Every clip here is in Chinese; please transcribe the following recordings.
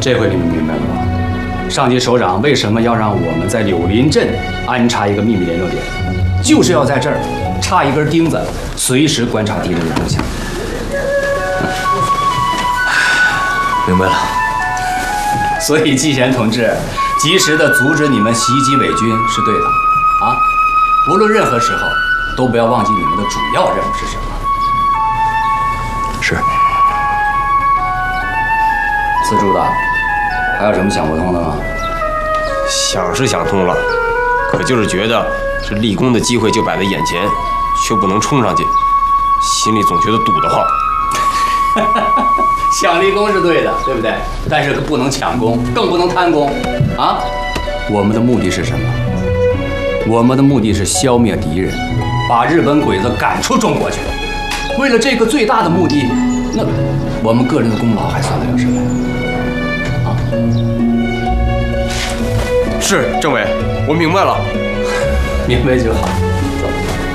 这回你们明白了吧？上级首长为什么要让我们在柳林镇安插一个秘密联络点？就是要在这儿插一根钉子，随时观察敌人的动向。 明白了。 所以季贤同志，及时的阻止你们袭击伪军是对的，啊，无论任何时候都不要忘记你们的主要任务是什么。 是。 四柱子，还有什么想不通的吗？ 想是想通了，可就是觉得这立功的机会就摆在眼前，却不能冲上去，心里总觉得堵得慌。 想立功是对的，对不对？但是不能抢功，更不能贪功，啊！我们的目的是什么？我们的目的是消灭敌人，把日本鬼子赶出中国去。为了这个最大的目的，那我们个人的功劳还算得了什么呀？啊！ 是政委，我明白了。 明白就好。走。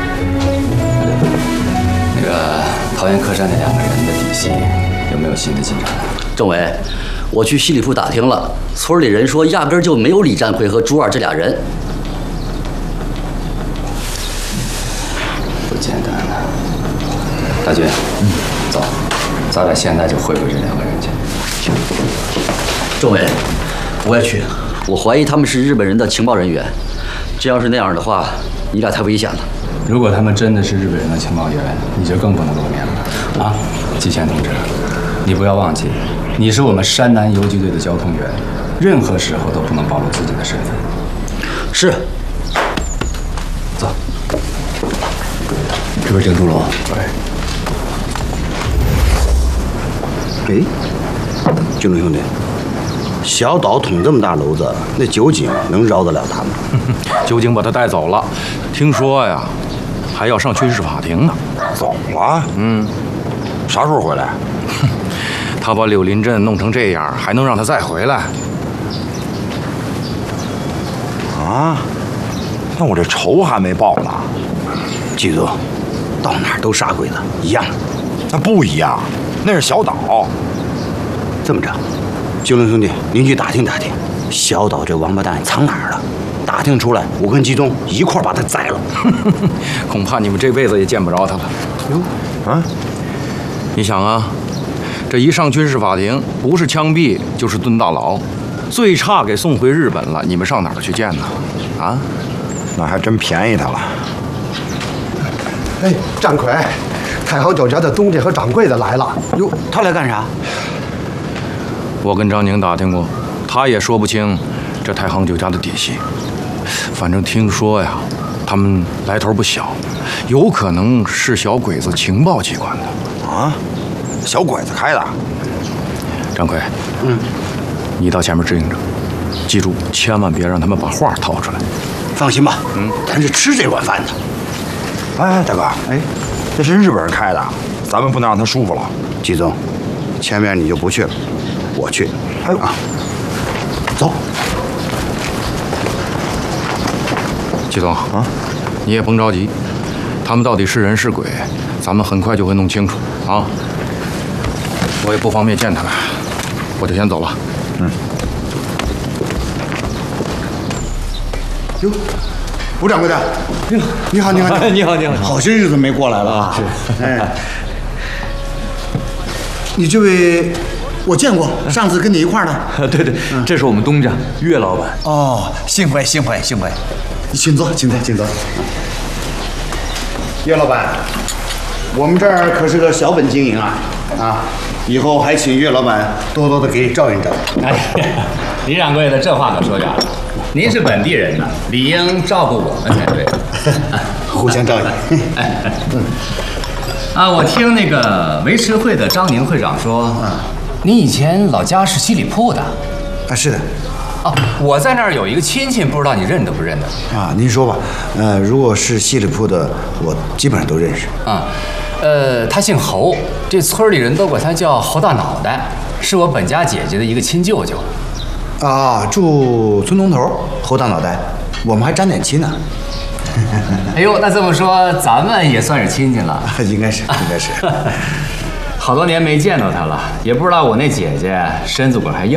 那个桃园客栈那2个人的底细有没有新的进展？ 政委，我去西里铺打听了，村里人说压根儿就没有李占奎和朱二这俩人。 不简单了。大军，走，咱俩现在就会会这2个人去。 政委，我也去。我怀疑他们是日本人的情报人员，这要是那样的话，你俩太危险了。 如果他们真的是日本人的情报员，你就更不能露面了啊！季贤同志，你不要忘记，你是我们山南游击队的交通员，任何时候都不能暴露自己的身份。 是。走。这边郑东龙。 哎，金龙兄弟，小岛捅这么大篓子，那酒井能饶得了他吗？ 酒井把他带走了，听说呀，还要上军事法庭呢。 走了？啥时候回来？ 他把柳林镇弄成这样，还能让他再回来？ 啊？那我这仇还没报呢。季总，到哪儿都杀鬼子，一样。 那不一样，那是小岛。 这么着，金龙兄弟，您去打听打听，小岛这王八蛋藏哪儿了？打听出来，我跟季东一块儿把他宰了。 恐怕你们这辈子也见不着他了。 哟，啊， 你想啊，这一上军事法庭，不是枪毙就是蹲大牢，最差给送回日本了，你们上哪儿去见呢？啊？ 那还真便宜他了。 哎，占奎，太行酒家的东家和掌柜的来了。 哟，他来干啥？ 我跟张宁打听过，他也说不清这太行酒家的底细。反正听说呀，他们来头不小，有可能是小鬼子情报机关的。 啊？小鬼子开的？ 张奎，你到前面支应着，记住，千万别让他们把话掏出来。 放心吧，咱是吃这碗饭的。 哎，大哥，哎，这是日本人开的，咱们不能让他舒服了。 季总，前面你就不去了，我去。 哎啊， 走。 季总啊，你也甭着急，他们到底是人是鬼，咱们很快就会弄清楚啊。我也不方便见他们，我就先走了。 哟，吴掌柜的，你好，你好， 你好，你好， 好些日子没过来了啊。 是，哎，你这位我见过，上次跟你一块儿的。 对对，这是我们东家岳老板。 哦，幸会，幸会，幸会。请坐，请坐，请坐。 岳老板，我们这儿可是个小本经营啊，以后还请岳老板多多的给照应照应。 哎，李掌柜的，这话可说远了。您是本地人呢，理应照顾我们才对。 互相照应。 我听那个维持会的张宁会长说，你以前老家是西里铺的。 啊，是的。 哦，我在那儿有一个亲戚，不知道你认得不认得？ 啊，您说吧。如果是西里铺的，我基本上都认识。 他姓侯，这村里人都管他叫侯大脑袋，是我本家姐姐的一个亲舅舅。 啊，住村东头，侯大脑袋，我们还沾点亲呢。 哎呦，那这么说，咱们也算是亲戚了。 应该是，应该是。 好多年没见到他了，也不知道我那姐姐身子骨还硬